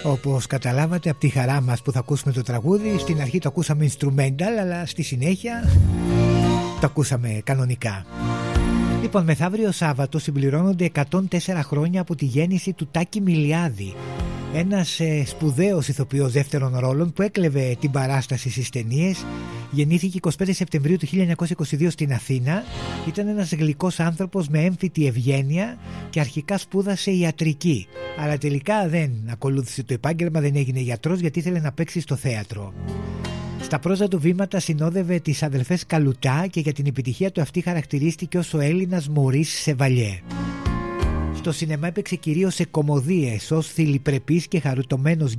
Όπως καταλάβατε από τη χαρά μας που θα ακούσουμε το τραγούδι, στην αρχή το ακούσαμε instrumental, αλλά στη συνέχεια το ακούσαμε κανονικά. Λοιπόν, μεθαύριο Σάββατο συμπληρώνονται 104 χρόνια από τη γέννηση του Τάκη Μιλιάδη, ένας σπουδαίος ηθοποιός δεύτερων ρόλων που έκλεβε την παράσταση στις ταινίες. Γεννήθηκε 25 Σεπτεμβρίου του 1922 στην Αθήνα. Ήταν ένας γλυκός άνθρωπος με έμφυτη ευγένεια και αρχικά σπούδασε ιατρική, αλλά τελικά δεν ακολούθησε το επάγγελμα, δεν έγινε γιατρός γιατί ήθελε να παίξει στο θέατρο. Στα πρόζα του βήματα συνόδευε τις αδελφές Καλουτά και για την επιτυχία του αυτή χαρακτηρίστηκε ως ο Έλληνας Μωρίς Σεβαλιέ. Στο σινεμά έπαιξε κυρίως σε κωμωδίες ως θηλυπρεπής και χαριτωμένος